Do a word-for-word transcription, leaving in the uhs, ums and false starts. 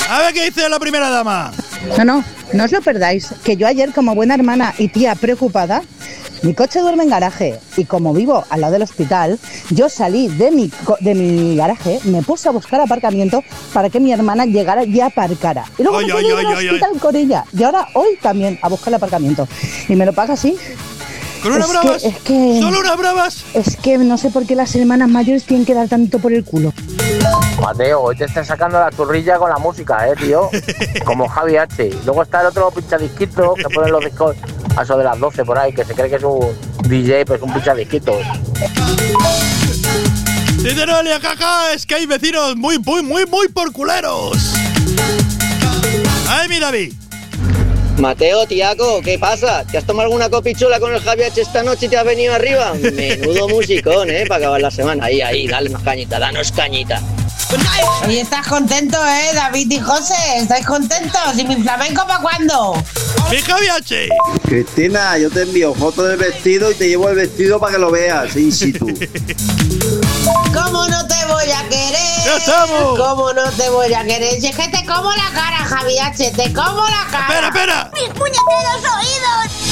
A ver qué dice la primera dama. No, no, no os lo perdáis, que yo ayer como buena hermana y tía preocupada, mi coche duerme en garaje y como vivo al lado del hospital, yo salí de mi, de mi garaje, me puse a buscar aparcamiento para que mi hermana llegara y aparcara. Y luego Ay, me ay, fui ay, al ay, hospital ay. con ella. Y ahora hoy también a buscar el aparcamiento. Y me lo paga así. ¿Con unas Es bravas? que, es que, ¿Solo unas bravas? Es que no sé por qué las hermanas mayores tienen que dar tanto por el culo. Mateo, hoy te estás sacando la turrilla con la música, eh, tío. Como Javi H. Luego está el otro pinchadisquito que pone los discos a eso de las doce por ahí, que se cree que es un D J, pues un pinchadisquito. Dice Noelia, jaja, es que hay vecinos muy, muy, muy, muy por culeros. Ay, mi David. Mateo, tiaco, ¿qué pasa? ¿Te has tomado alguna copichula con el Javi H esta noche y te has venido arriba? Menudo musicón, ¿eh? Para acabar la semana. Ahí, ahí, dale más cañita, danos cañita. Oye, estás contento, ¿eh, David y José? ¿Estáis contentos? ¿Y mi flamenco para cuándo? Mi Javi H. Cristina, yo te envío fotos del vestido y te llevo el vestido para que lo veas in situ. ¿Cómo no te voy a querer? ¡Ya estamos! ¿Cómo no te voy a querer? Si es que te como la cara, Javi H, te como la cara. ¡Espera, espera! ¡Mis puñeteros oídos!